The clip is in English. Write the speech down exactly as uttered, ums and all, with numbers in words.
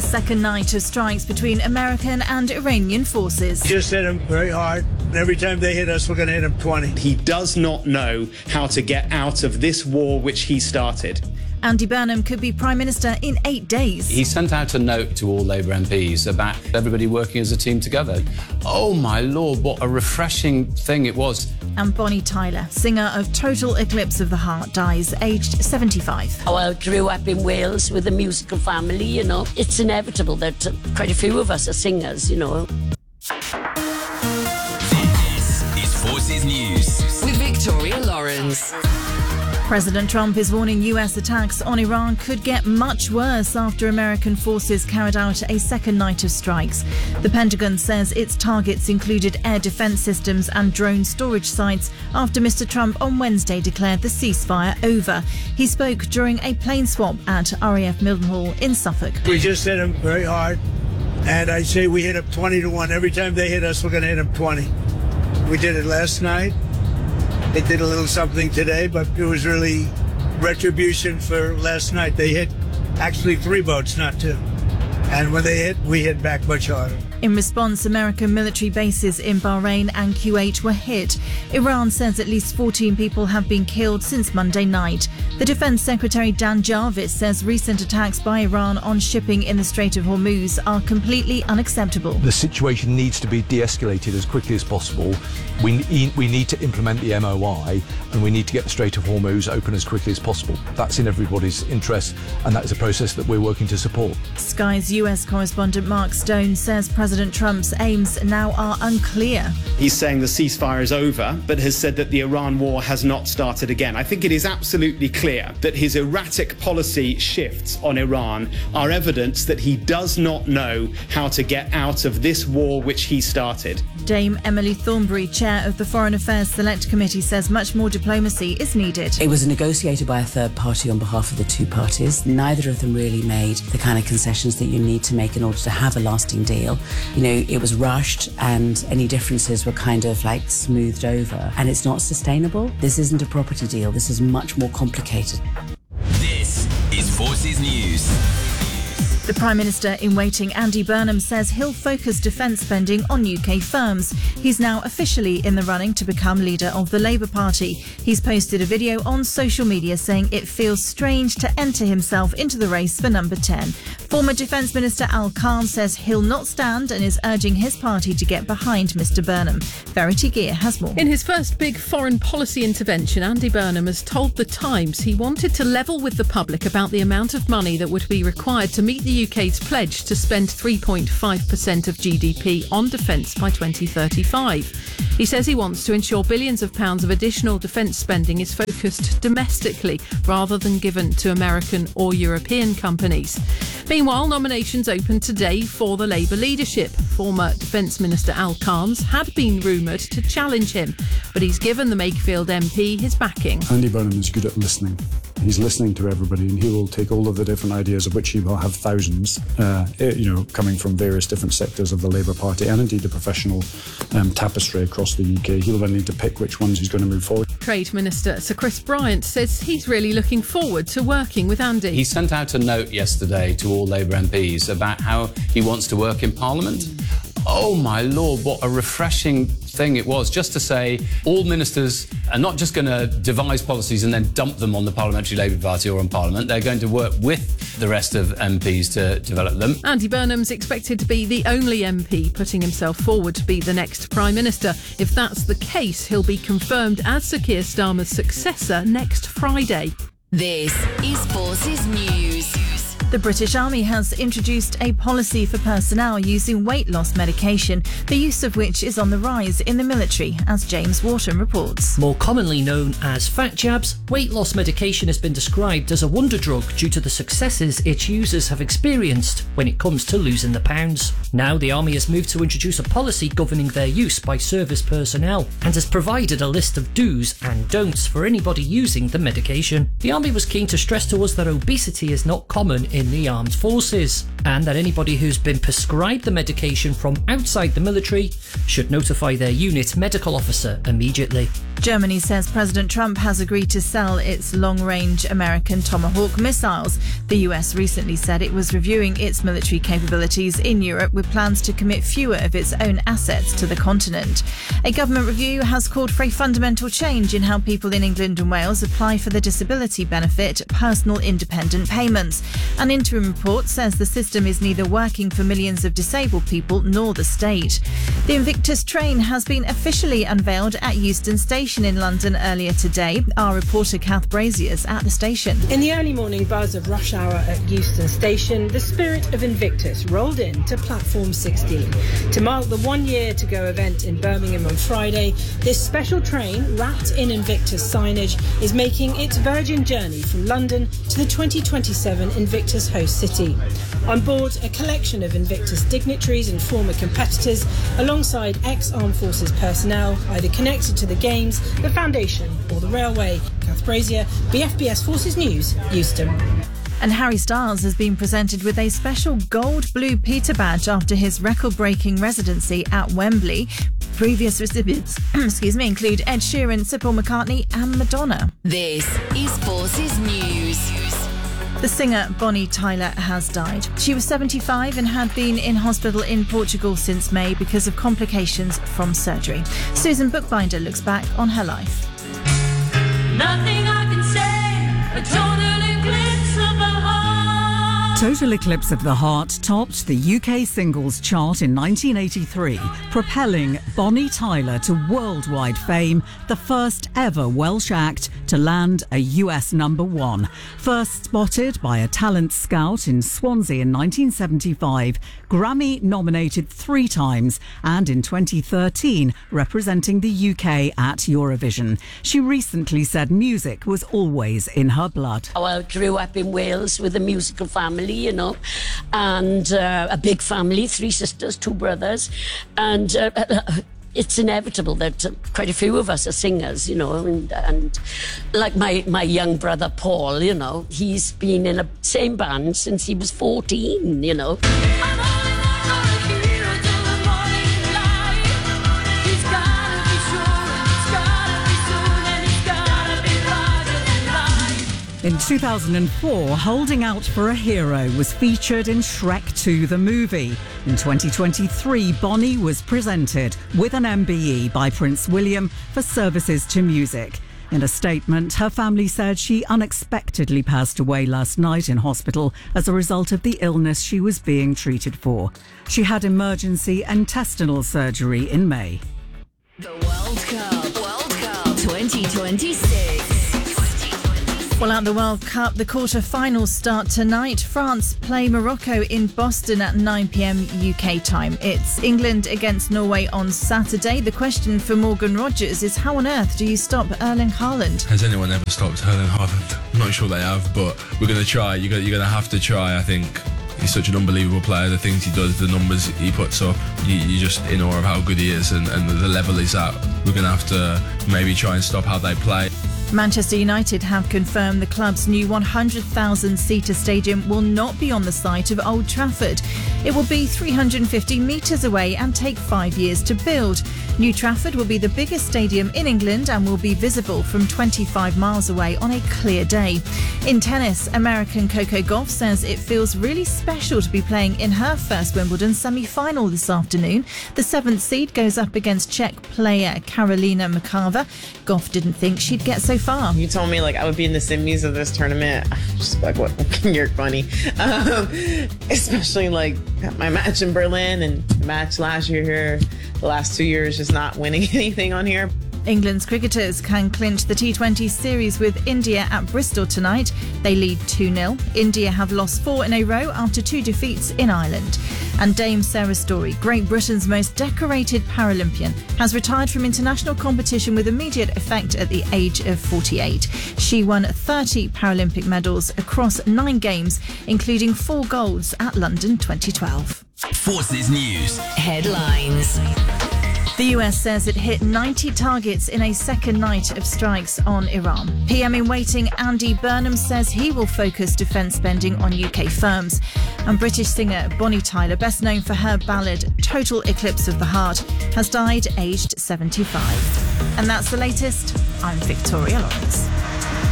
second night of strikes between American and Iranian forces. Just hit them very hard. Every time they hit us, we're going to hit them twenty. He does not know how to get out of this war which he started. Andy Burnham could be Prime Minister in eight days. He sent out a note to all Labour M Ps about everybody working as a team together. Oh my Lord, what a refreshing thing it was. And Bonnie Tyler, singer of Total Eclipse of the Heart, dies aged seventy-five. Oh, I grew up in Wales with a musical family, you know. It's inevitable that quite a few of us are singers, you know. This is Forces News with Victoria Lawrence. President Trump is warning U S attacks on Iran could get much worse after American forces carried out a second night of strikes. The Pentagon says its targets included air defense systems and drone storage sites after Mister Trump on Wednesday declared the ceasefire over. He spoke during a plane swap at R A F Mildenhall in Suffolk. We just hit them very hard, and I say we hit them twenty to one. Every time they hit us, we're going to hit them twenty. We did it last night. They did a little something today, but it was really retribution for last night. They hit actually three boats, not two. And when they hit, we hit back much harder. In response, American military bases in Bahrain and Kuwait were hit. Iran says at least fourteen people have been killed since Monday night. The Defense Secretary Dan Jarvis says recent attacks by Iran on shipping in the Strait of Hormuz are completely unacceptable. The situation needs to be de-escalated as quickly as possible. We, we need to implement the M O I, and we need to get the Strait of Hormuz open as quickly as possible. That's in everybody's interest, and that is a process that we're working to support. Sky's U S correspondent Mark Stone says President Trump's aims now are unclear. He's saying the ceasefire is over, but has said that the Iran war has not started again. I think it is absolutely clear that his erratic policy shifts on Iran are evidence that he does not know how to get out of this war which he started. Dame Emily Thornberry, chair of the Foreign Affairs Select Committee, says much more diplomacy is needed. It was negotiated by a third party on behalf of the two parties. Neither of them really made the kind of concessions that you need to make in order to have a lasting deal. You know, it was rushed and any differences were kind of like smoothed over, and it's not sustainable. This isn't a property deal. This is much more complicated. This is Forces News. The Prime Minister in waiting, Andy Burnham, says he'll focus defence spending on U K firms. He's now officially in the running to become leader of the Labour Party. He's posted a video on social media saying it feels strange to enter himself into the race for number ten. Former Defence Minister Al Khan says he'll not stand and is urging his party to get behind Mister Burnham. Verity Gear has more. In his first big foreign policy intervention, Andy Burnham has told The Times he wanted to level with the public about the amount of money that would be required to meet the U K's pledge to spend three point five percent of G D P on defence by twenty thirty-five. He says he wants to ensure billions of pounds of additional defence spending is focused domestically rather than given to American or European companies. Meanwhile, nominations opened today for the Labour leadership. Former Defence Minister Al Khan's had been rumoured to challenge him, but he's given the Makefield M P his backing. Andy Burnham is good at listening. He's listening to everybody, and he will take all of the different ideas, of which he will have thousands, uh, you know, coming from various different sectors of the Labour Party and indeed the professional um, tapestry across the U K. He'll then need to pick which ones he's going to move forward. Trade Minister Sir Chris Bryant says he's really looking forward to working with Andy. He sent out a note yesterday to all Labour M Ps about how he wants to work in Parliament. Oh my Lord, what a refreshing thing it was just to say all ministers are not just going to devise policies and then dump them on the Parliamentary Labour Party or on Parliament. They're going to work with the rest of M Ps to develop them. Andy Burnham's expected to be the only M P putting himself forward to be the next Prime Minister. If that's the case, he'll be confirmed as Sir Keir Starmer's successor next Friday. This is Forces News. The British Army has introduced a policy for personnel using weight loss medication, the use of which is on the rise in the military, as James Wharton reports. More commonly known as fat jabs, weight loss medication has been described as a wonder drug due to the successes its users have experienced when it comes to losing the pounds. Now the Army has moved to introduce a policy governing their use by service personnel and has provided a list of do's and don'ts for anybody using the medication. The Army was keen to stress to us that obesity is not common in the armed forces, and that anybody who's been prescribed the medication from outside the military should notify their unit medical officer immediately. Germany says President Trump has agreed to sell its long-range American Tomahawk missiles. The U S recently said it was reviewing its military capabilities in Europe with plans to commit fewer of its own assets to the continent. A government review has called for a fundamental change in how people in England and Wales apply for the disability benefit personal independent payments. An interim report says the system is neither working for millions of disabled people nor the state. The Invictus train has been officially unveiled at Euston Station in London earlier today. Our reporter Kath Braziers at the station. In the early morning buzz of rush hour at Euston Station, the spirit of Invictus rolled in to platform sixteen. To mark the one year to go event in Birmingham on Friday, this special train, wrapped in Invictus signage, is making its Virgin journey from London to the twenty twenty-seven Invictus host city. On board, a collection of Invictus dignitaries and former competitors, alongside ex-Armed Forces personnel, either connected to the Games, the Foundation or the Railway. Kath Brazier, B F B S Forces News, Euston. And Harry Styles has been presented with a special gold blue Peter badge after his record-breaking residency at Wembley. Previous recipients excuse me, include Ed Sheeran, Sir Paul McCartney and Madonna. This is Forces News. The singer Bonnie Tyler has died. She was seventy-five and had been in hospital in Portugal since May because of complications from surgery. Susan Bookbinder looks back on her life. Nothing I can say, a total eclipse of the heart. Total Eclipse of the Heart topped the U K singles chart in nineteen eighty-three, propelling Bonnie Tyler to worldwide fame, the first ever Welsh act to land a U S number one. First spotted by a talent scout in Swansea in nineteen seventy-five, Grammy nominated three times, and in twenty thirteen representing the U K at Eurovision. She recently said music was always in her blood. Oh, I grew up in Wales with a musical family, you know, and uh, a big family, three sisters, two brothers, and uh, it's inevitable that uh, quite a few of us are singers, you know, and, and like my, my young brother Paul, you know, he's been in the same band since he was fourteen, you know. In two thousand four, Holding Out for a Hero was featured in Shrek two the movie. In twenty twenty-three, Bonnie was presented with an M B E by Prince William for services to music. In a statement, her family said she unexpectedly passed away last night in hospital as a result of the illness she was being treated for. She had emergency intestinal surgery in May. The World Cup, World Cup twenty twenty-six. Well, at the World Cup, the quarter-finals start tonight. France play Morocco in Boston at nine p.m. U K time. It's England against Norway on Saturday. The question for Morgan Rogers is, how on earth do you stop Erling Haaland? Has anyone ever stopped Erling Haaland? I'm not sure they have, but we're going to try. You're going to have to try, I think. He's such an unbelievable player. The things he does, the numbers he puts up, you, you're just in awe of how good he is and, and the level he's at. We're going to have to maybe try and stop how they play. Manchester United have confirmed the club's new one hundred thousand seater stadium will not be on the site of Old Trafford. It will be three hundred fifty metres away and take five years to build. New Trafford will be the biggest stadium in England and will be visible from twenty-five miles away on a clear day. In tennis, American Coco Gauff says it feels really special to be playing in her first Wimbledon semi-final this afternoon. The seventh seed goes up against Czech player Karolina Muchova. Gauff didn't think she'd get so far. You told me like I would be in the semis of this tournament. I'm just like, what? You're funny. Um, especially like my match in Berlin and the match last year here. The last two years just not winning anything on here. England's cricketers can clinch the T twenty series with India at Bristol tonight. They lead two nil. India have lost four in a row after two defeats in Ireland. And Dame Sarah Storey, Great Britain's most decorated Paralympian, has retired from international competition with immediate effect at the age of forty-eight. She won thirty Paralympic medals across nine games, including four golds at London twenty twelve. Forces News headlines. The U S says it hit ninety targets in a second night of strikes on Iran. P M in waiting Andy Burnham says he will focus defence spending on U K firms. And British singer Bonnie Tyler, best known for her ballad Total Eclipse of the Heart, has died aged seventy-five. And that's the latest. I'm Victoria Lawrence.